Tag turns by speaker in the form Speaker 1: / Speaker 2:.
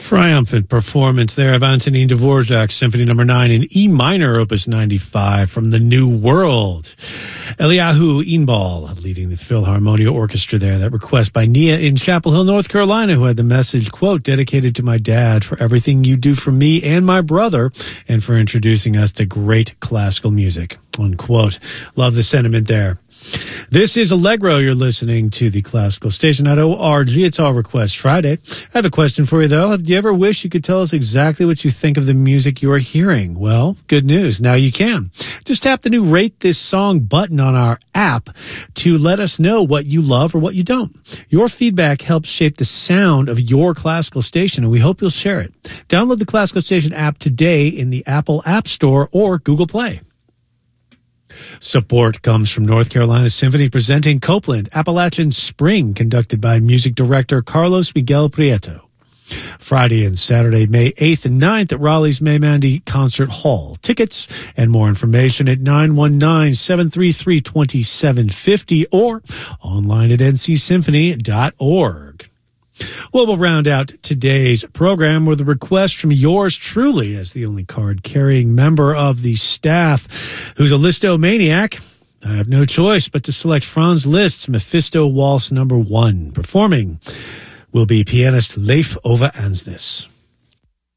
Speaker 1: Triumphant performance there of Antonin Dvorak, Symphony No. 9 in E minor, Opus 95 from the New World. Eliyahu Inbal leading the Philharmonia Orchestra there. That request by Nia in Chapel Hill, North Carolina, who had the message, quote, dedicated to my dad for everything you do for me and my brother and for introducing us to great classical music, unquote. Love the sentiment there. This is Allegro. You're listening to the Classical Station.org. It's All Request Friday. I have a question for you, though. Have you ever wished you could tell us exactly what you think of the music you are hearing? Well, good news. Now you can. Just tap the new Rate This Song button on our app to let us know what you love or what you don't. Your feedback helps shape the sound of your classical station, and we hope you'll share it. Download the Classical Station app today in the Apple App Store or Google Play. Support comes from North Carolina Symphony presenting Copeland Appalachian Spring, conducted by music director Carlos Miguel Prieto. Friday and Saturday, May 8th and 9th at Raleigh's Maymandi Concert Hall. Tickets and more information at 919-733-2750 or online at ncsymphony.org. Well, we'll round out today's program with a request from yours truly as the only card-carrying member of the staff who's a Listomaniac. I have no choice but to select Franz Liszt's Mephisto Waltz No. 1. Performing will be pianist Leif Ove Ansnes.